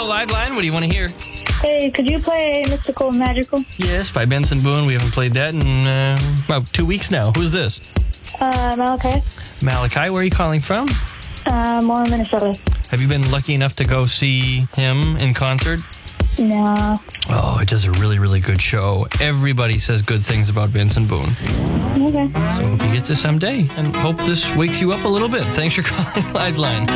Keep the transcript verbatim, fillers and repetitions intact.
Liveline. What do you want to hear? Hey, could you play Mystical and Magical? Yes, by Benson Boone. We haven't played that in uh, about two weeks now. Who's this? Uh, Malachi. Malachi, where are you calling from? Uh, more Minnesota. Have you been lucky enough to go see him in concert? No. Oh, it does a really, really good show. Everybody says good things about Benson Boone. Okay. So hope you get to someday, and hope this wakes you up a little bit. Thanks for calling Liveline.